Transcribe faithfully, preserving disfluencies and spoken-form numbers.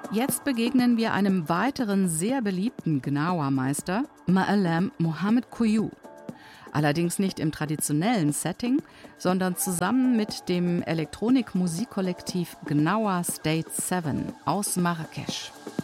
Jetzt begegnen wir einem weiteren sehr beliebten Gnawa-Meister, Ma'alem Mohamed Kouyoum. Allerdings nicht im traditionellen Setting, sondern zusammen mit dem Elektronik-Musikkollektiv Gnawa State sieben aus Marrakesch.